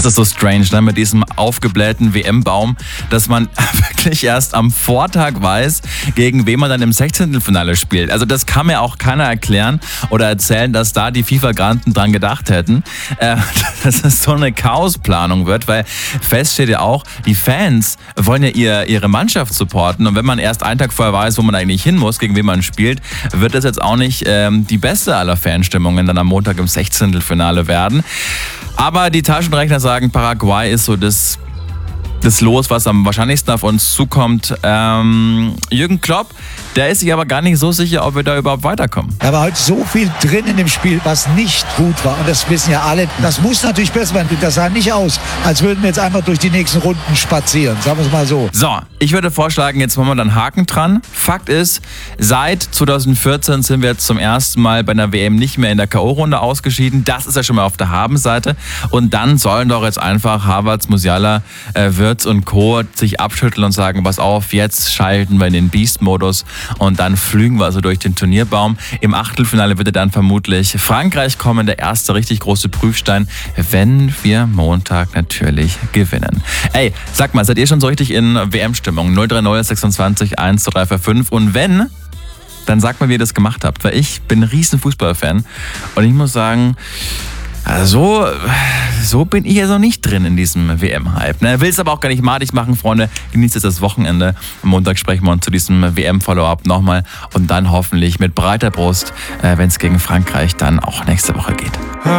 Das ist so strange, ne? Mit diesem aufgeblähten WM-Baum, dass man wirklich erst am Vortag weiß, gegen wen man dann im 16. spielt. Also das kann mir auch keiner erklären oder erzählen, dass da die FIFA-Granten dran gedacht hätten, dass es so eine Chaosplanung wird, weil fest steht ja auch, die Fans wollen ja ihre Mannschaft supporten und wenn man erst einen Tag vorher weiß, wo man eigentlich hin muss, gegen wen man spielt, wird das jetzt auch nicht die beste aller Fanstimmungen dann am Montag im 16. werden. Aber die Taschenrechner sagen, Paraguay ist so das Los, was am wahrscheinlichsten auf uns zukommt. Jürgen Klopp, der ist sich aber gar nicht so sicher, ob wir da überhaupt weiterkommen. Da war heute so viel drin in dem Spiel, was nicht gut war. Und das wissen ja alle. Das muss natürlich besser werden. Das sah nicht aus, als würden wir jetzt einfach durch die nächsten Runden spazieren. Sagen wir es mal so. So, ich würde vorschlagen, jetzt machen wir dann Haken dran. Fakt ist, seit 2014 sind wir jetzt zum ersten Mal bei einer WM nicht mehr in der K.O.-Runde ausgeschieden. Das ist ja schon mal auf der Habenseite. Und dann sollen doch jetzt einfach Havertz, Musiala, Wirtz und Co. sich abschütteln und sagen, pass auf, jetzt schalten wir in den Beast-Modus und dann flügen wir also durch den Turnierbaum. Im Achtelfinale wird dann vermutlich Frankreich kommen, der erste richtig große Prüfstein, wenn wir Montag natürlich gewinnen. Ey, sag mal, seid ihr schon so richtig in WM-Stimmung? 030 26 12345 und wenn, dann sagt mal, wie ihr das gemacht habt, weil ich bin ein riesen Fußballfan und ich muss sagen, also, so bin ich ja so nicht drin in diesem WM-Hype. Ne? Will es aber auch gar nicht madig machen, Freunde. Genießt jetzt das Wochenende. Am Montag sprechen wir uns zu diesem WM-Follow-up nochmal und dann hoffentlich mit breiter Brust, wenn es gegen Frankreich dann auch nächste Woche geht.